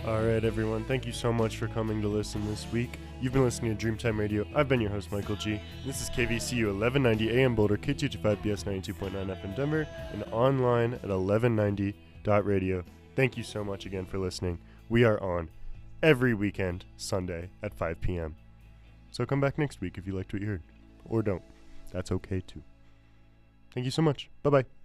All right, everyone. Thank you so much for coming to listen this week. You've been listening to Dreamtime Radio. I've been your host, Michael G. This is KVCU 1190 AM Boulder, K225BS 92.9 FM Denver, and online at 1190.radio. Thank you so much again for listening. We are on every weekend, Sunday at 5 p.m. So come back next week if you liked what you heard. Or don't. That's okay, too. Thank you so much. Bye-bye.